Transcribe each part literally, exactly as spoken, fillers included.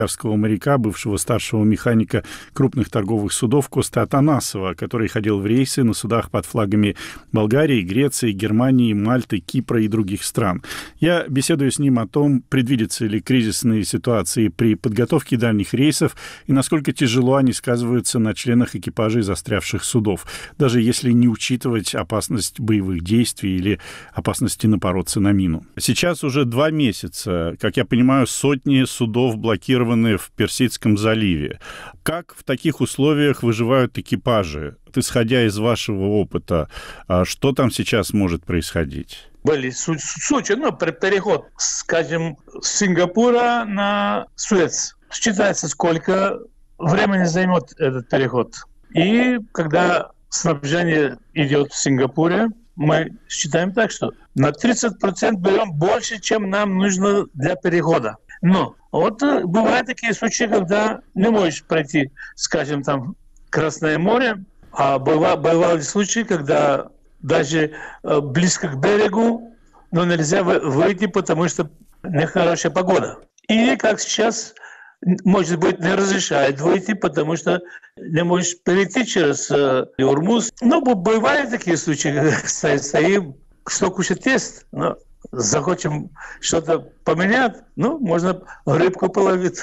болгарского моряка, бывшего старшего механика крупных торговых судов Косты Атанасова, который ходил в рейсы на судах под флагами Болгарии, Греции, Германии, Мальты, Кипра и других стран. Я беседую с ним о том, предвидятся ли кризисные ситуации при подготовке дальних рейсов и насколько тяжело они сказываются на членах экипажей застрявших судов, даже если не учитывать опасность боевых действий или опасности напороться на мину. Сейчас уже два месяца, как я понимаю, сотни судов блокированы в Персидском заливе. Как в таких условиях выживают экипажи? Исходя из вашего опыта, что там сейчас может происходить? Были случаи, ну, переход, скажем, с Сингапура на Суэц. Считается, сколько времени займет этот переход. И когда снабжение идет в Сингапуре, мы считаем так, что на тридцать процентов берем больше, чем нам нужно для перехода. Но вот бывают такие случаи, когда не можешь пройти, скажем, там Красное море, а бывали случаи, когда даже близко к берегу, но нельзя выйти, потому что нехорошая погода. Или, как сейчас, может быть, не разрешает выйти, потому что не можешь перейти через э, Ормуз. Но бывают такие случаи, когда стоим, что кушать есть, но захотим что-то поменять, ну, можно рыбку половить.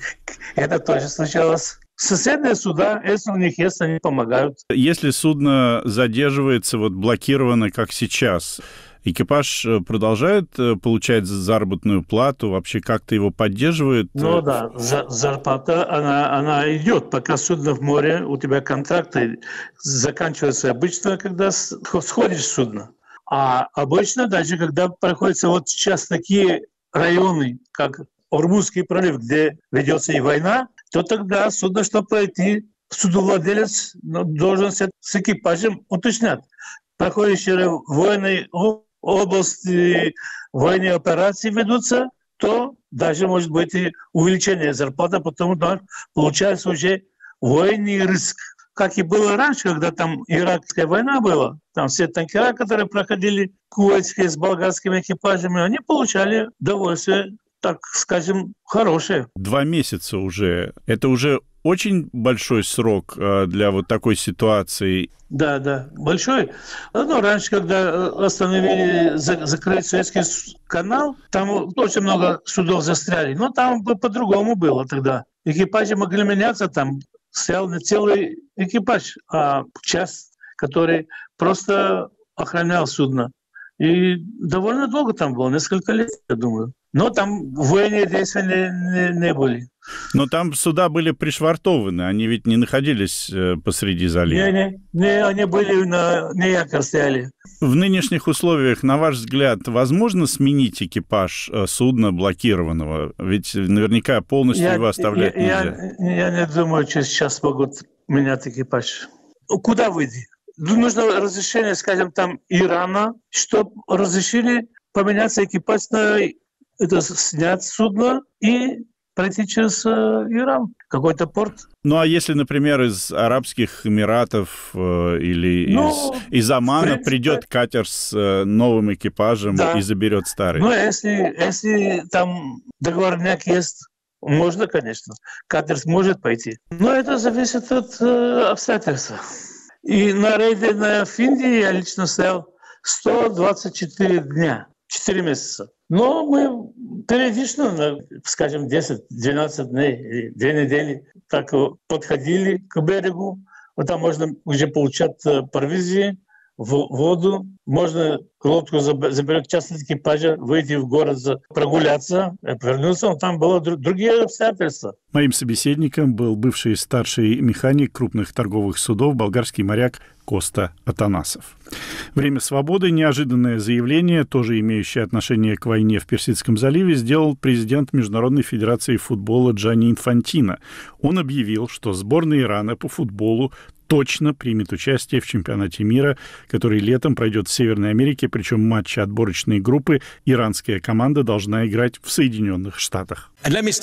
Это тоже случалось. Соседние суда, если у них есть, они помогают. Если судно задерживается, вот блокировано, как сейчас, экипаж продолжает получать заработную плату, вообще как-то его поддерживает? Ну да, за, зарплата, она, она идет, пока судно в море, у тебя контракты заканчиваются обычно, когда сходишь с судна. А обычно, даже когда проходятся вот сейчас такие районы, как Ормузский пролив, где ведется и война, то тогда судно, чтобы пройти, судовладелец ну, должен с экипажем уточнять. Проходящие военные области, военные операции ведутся, то даже может быть и увеличение зарплаты, потому что получается уже военный риск. Как и было раньше, когда там иракская война была, там все танкера, которые проходили кувейтские с болгарскими экипажами, они получали удовольствие, так скажем, хорошее. Два месяца уже. Это уже очень большой срок для вот такой ситуации. Да, да, большой. Ну, раньше, когда остановили, закрыть Суэцкий канал, там очень много судов застряли. Но там по-другому было тогда. Экипажи могли меняться, там стоял не целый экипаж, а часть, который просто охранял судно. И довольно долго там было, несколько лет, я думаю. Но там военные действия не, не, не были. Но там суда были пришвартованы, они ведь не находились посреди залива. Не, не, не они были на, на якорь стояли. В нынешних условиях, на ваш взгляд, возможно сменить экипаж судна блокированного? Ведь наверняка полностью я, его оставлять я, нельзя. Я, я не думаю, что сейчас могут менять экипаж. Куда выйти? Нужно разрешение, скажем, там Ирана, чтобы разрешили поменяться экипаж на это, снять судно и пройти через э, Иран, какой-то порт. Ну, а если, например, из Арабских Эмиратов э, или ну, из, из Омана принципе, придет катер с э, новым экипажем да. и заберет старый? Ну, если, если там договорняк есть, можно, конечно. Катер может пойти. Но это зависит от э, обстоятельств. И на рейде на Финдии я лично стоял сто двадцать четыре дня, четыре месяца. Но мы периодично, скажем, десять-двенадцать дней, две недели, так подходили к берегу. Вот там можно уже получать провизии, воду. Можно лодку заберет частный экипаж, выйти в город, прогуляться, вернуться. Там было другие обстоятельства. Моим собеседником был бывший старший механик крупных торговых судов, болгарский моряк Коста Атанасов. «Время свободы» — неожиданное заявление, тоже имеющее отношение к войне в Персидском заливе, сделал президент Международной федерации футбола Джанни Инфантино. Он объявил, что сборная Ирана по футболу точно примет участие в чемпионате мира, который летом пройдет в Северной Америке, причем матчи отборочной группы иранская команда должна играть в Соединенных Штатах.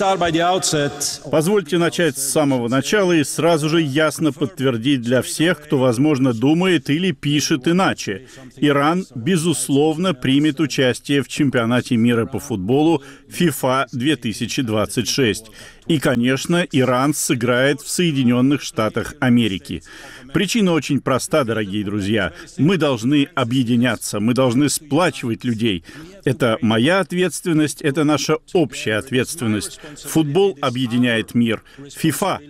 Позвольте начать с самого начала и сразу же ясно подтвердить для всех, кто, возможно, думает или пишет иначе. Иран, безусловно, примет участие в чемпионате мира по футболу FIFA две тысячи двадцать шесть. И, конечно, Иран сыграет в Соединенных Штатах Америки. Причина очень проста, дорогие друзья. Мы должны объединяться, мы должны сплачивать людей. Это моя ответственность, это наша общая ответственность. Футбол объединяет мир. ФИФА